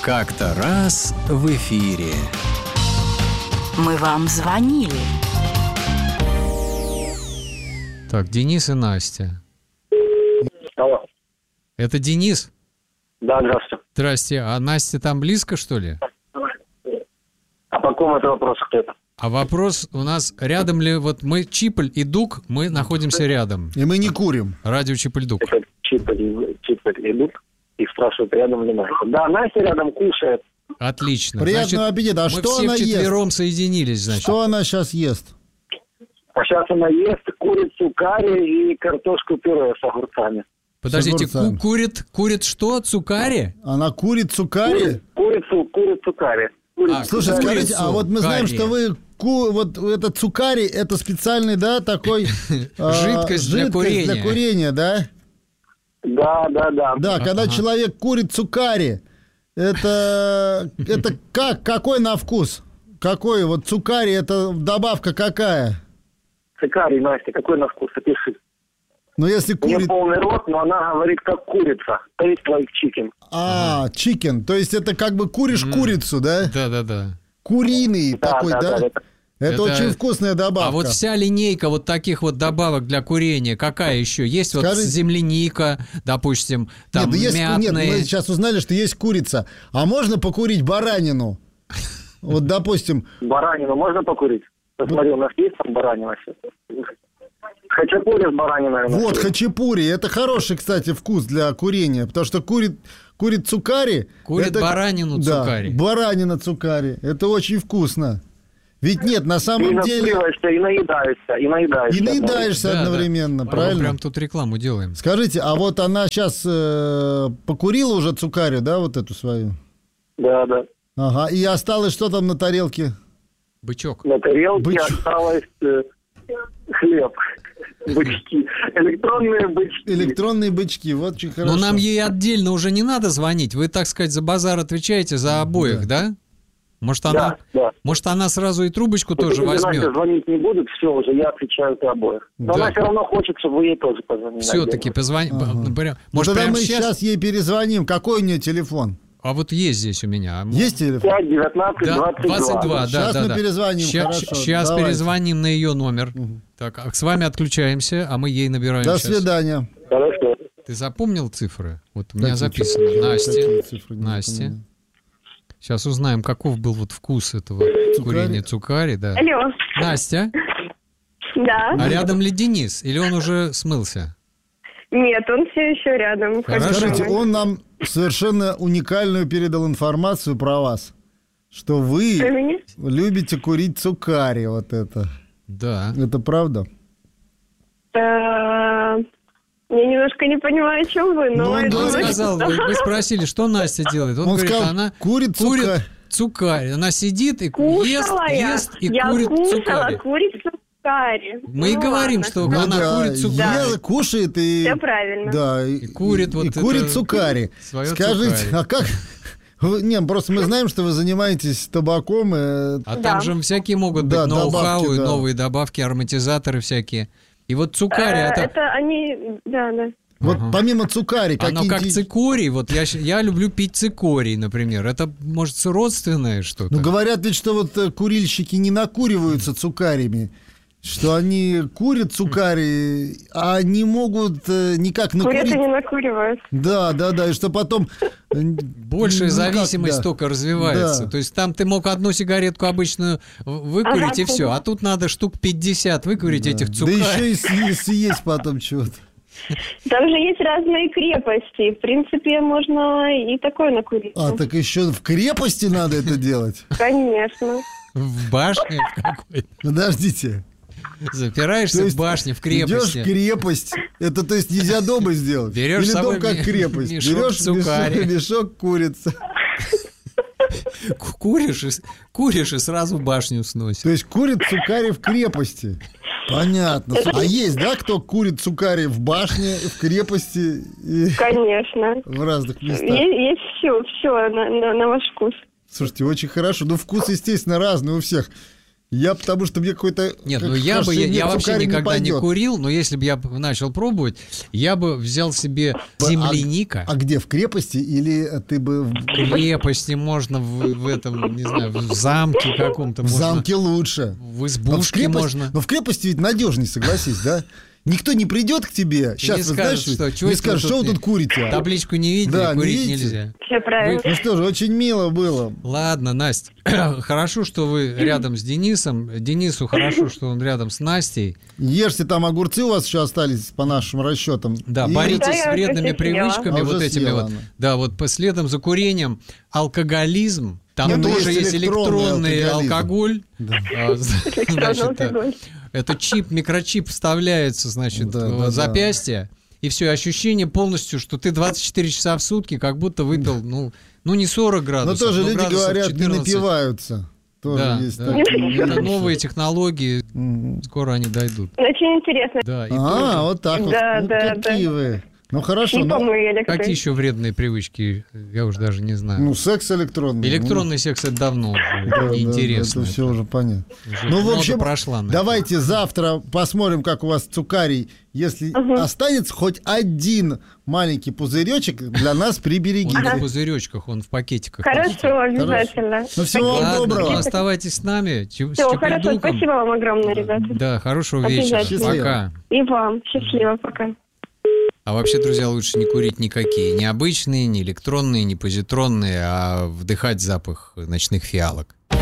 Как-то раз в эфире. Мы вам звонили. Так, Денис и Настя. Алло. Это Денис? Да, здравствуйте. Здрасте. А Настя там близко, что ли? А по какому это вопросу кто это? А вопрос у нас, рядом ли, вот мы Чиполь и Дуг, мы находимся рядом. И мы не курим. Радио Чиполь Дуг. Это Чиполь идут и спрашивают, рядом ли Настя. Да, Настя рядом кушает. Отлично. Приятного аппетита. А мы что все она ест? вчетвером соединились, значит. Что она сейчас ест? А сейчас она ест курицу карри и картошку пюре с огурцами. Подождите, с огурцами. курит что? Цукари? Она курит цукари? Курицу карри. Слушай, Курицу скажите, а вот мы знаем, карри. что вы вот это цукари, это специальный, да, такой Жидкость для курения, да? Да. Да, когда человек курит цукари, это какой на вкус? Какой вот цукари, это добавка какая? Цикарий, Настя, какой на вкус? Опиши. Ну, если У нее курит... полный рот, но она говорит, как курица. Taste like chicken. Чикен, то есть это как бы куришь курицу, да? Да. Куриный такой, да? да. Это очень вкусная добавка. А вот вся линейка вот таких вот добавок для курения, какая еще? Есть вот Скажи... земляника, допустим, там мятные. Нет, мы сейчас узнали, что есть курица. А можно покурить баранину? Вот, допустим... Баранину можно покурить? Посмотри, у нас есть там баранина сейчас? Хачапури с бараниной. Вот, хачапури. Это хороший, кстати, вкус для курения. Потому что курит цукари. Курит баранину цукари. Да, баранина цукари. Это очень вкусно. Ведь нет, на самом деле... И наедаешься. И наедаешься одновременно, правильно? Мы прям тут рекламу делаем. Скажите, а вот она сейчас покурила уже цукарю, да, вот эту свою? Да. Ага, и осталось что там на тарелке? Бычок. На тарелке осталось хлеб. Бычки. Электронные бычки. Вот очень хорошо. Но нам ей отдельно уже не надо звонить. Вы, так сказать, за базар отвечаете за обоих, да? Может, она сразу и трубочку тоже возьмет? Настя звонить не будет, все уже, я отвечаю за обоих. Но она все равно хочет, чтобы вы ей тоже позвонили. Все-таки позвоним. Может, тогда прямо мы сейчас ей перезвоним. Какой у нее телефон? А вот есть здесь у меня. Есть телефон? 5, 19, 22. Сейчас мы перезвоним, хорошо. Сейчас перезвоним на ее номер. Так, с вами отключаемся, а мы ей набираем. До свидания. Хорошо. Ты запомнил цифры? Вот у меня записано. Настя. Сейчас узнаем, каков был вот вкус этого курения цукари. Да. Алло. Настя? Да. А рядом ли Денис? Или он уже смылся? Нет, он все еще рядом. Скажите, он нам совершенно уникальную передал информацию про вас, что вы любите курить цукари, вот это. Да. Это правда? Я немножко не понимаю, о чем вы, но... Он сказал, вы спросили, что Настя делает. Он говорит, сказал, она курит цукари. Она сидит и ест и курит цукари. Курицу цукари. Мы и говорим, что она курит цукари. Кушает и... Все правильно. Да, и курит вот и курит цукари. Скажите, а как... Не, просто мы знаем, что вы занимаетесь табаком. Там же всякие могут быть ноу-хау, новые добавки, ароматизаторы всякие. И вот цукари... Это они... Да. Вот помимо цукари... Оно как цикорий. Вот я люблю пить цикорий, например. Это, может, родственное что-то? Ну, говорят ведь, что вот курильщики не накуриваются цукарями. Что они курят цукари, а не могут никак накурить. Курят и не накуривают. Да, и что потом... Большая зависимость только развивается. Да. То есть там ты мог одну сигаретку обычную выкурить, и все. А тут надо штук 50 выкурить этих цукарей. Да еще и съесть потом чего-то. Там же есть разные крепости. В принципе, можно и такое накурить. Так еще в крепости надо это делать? Конечно. В башне какой-то? Подождите. Запираешься в башне, в крепости. Идешь в крепость. Это, то есть, нельзя дома сделать. Берешь или дом как крепость. Берешь мешок курицы. Куришь и сразу в башню сносишь. То есть курит цукари в крепости. Понятно. А есть, да, кто курит цукари в башне, в крепости? Конечно. В разных местах. Есть все на ваш вкус. Слушайте, очень хорошо. Ну, вкус, естественно, разный у всех. Я потому что мне какой-то... Нет, ну я вообще никогда не курил, но если бы я начал пробовать, я бы взял себе земляника. А где, в крепости или ты бы... В крепости можно, в этом, не знаю, в замке каком-то. В замке лучше. В избушке можно. Но в крепости ведь надежней, согласись, да? Никто не придет к тебе. Сейчас, не скажет, не скажет, что вы тут курите. Табличку не видели, да, курить не нельзя. Все правильно. Ну что же, очень мило было. Ладно, Настя, хорошо, что вы рядом с Денисом. Денису хорошо, что он рядом с Настей. Ешьте, там огурцы у вас еще остались, по нашим расчетам. Да, боритесь с вредными привычками, вот этими вот. Да, вот следом за курением алкоголизм. Там тоже есть электронный алкоголь. Это чип, микрочип вставляется, значит, в запястье. И все, ощущение полностью, что ты 24 часа в сутки как будто выпил, ну не 40 градусов. Но тоже люди говорят, не напиваются. Да, это новые технологии, скоро они дойдут. Очень интересно. Да, вот так вот. Какие вы. Ну хорошо. Какие еще вредные привычки? Я уже даже не знаю. Ну, секс электронный. Электронный секс это давно уже неинтересно. Это все уже понятно. Ну, в общем, давайте завтра посмотрим, как у вас цукарий. Если останется хоть один маленький пузыречек, для нас приберегите. Он в пузыречках, он в пакетиках. Хорошо, обязательно. Ну, всего вам доброго. Ну, оставайтесь с нами. Все, хорошо, спасибо вам огромное, ребята. Да, хорошего вечера. Пока. И вам. Счастливо, пока. А вообще, друзья, лучше не курить никакие. Ни обычные, ни электронные, ни позитронные, а вдыхать запах ночных фиалок.